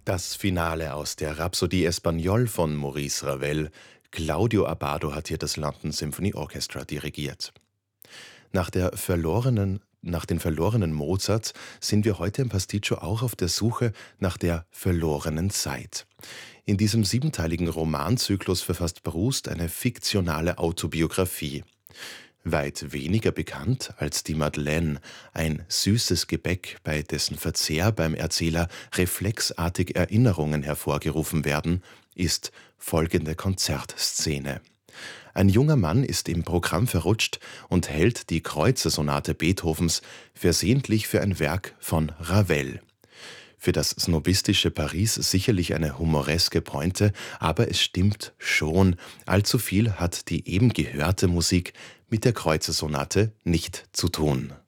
Das Finale aus der Rhapsodie Espagnole von Maurice Ravel. Claudio Abbado hat hier das London Symphony Orchestra dirigiert. Nach den verlorenen Mozarts sind wir heute im Pasticcio auch auf der Suche nach der verlorenen Zeit. In diesem siebenteiligen Romanzyklus verfasst Proust eine fiktionale Autobiografie. Weit weniger bekannt als die Madeleine, ein süßes Gebäck, bei dessen Verzehr beim Erzähler reflexartig Erinnerungen hervorgerufen werden, ist folgende Konzertszene. Ein junger Mann ist im Programm verrutscht und hält die Kreuzesonate Beethovens versehentlich für ein Werk von Ravel. Für das snobistische Paris sicherlich eine humoreske Pointe, aber es stimmt schon, allzu viel hat die eben gehörte Musik mit der Kreuzesonate nicht zu tun.